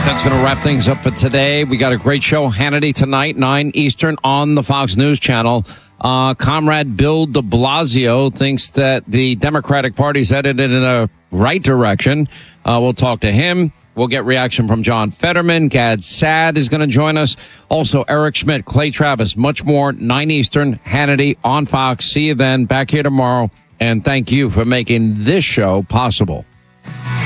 right, that's going to wrap things up for today. We got a great show. Hannity tonight, 9 Eastern on the Fox News Channel. Comrade Bill de Blasio thinks that the Democratic Party's headed in the right direction. We'll talk to him. We'll get reaction from John Fetterman. Gad Saad is going to join us. Also, Eric Schmidt, Clay Travis, much more. 9 Eastern, Hannity on Fox. See you then. Back here tomorrow. And thank you for making this show possible.